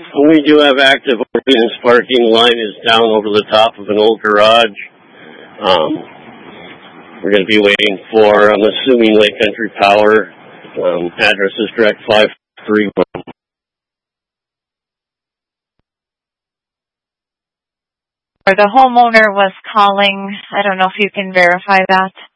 We do have active ordinance parking. Line is down over the top of an old garage. We're going to be waiting for, I'm assuming, Lake Country Power. Address is direct 531. Or the homeowner was calling. I don't know if you can verify that.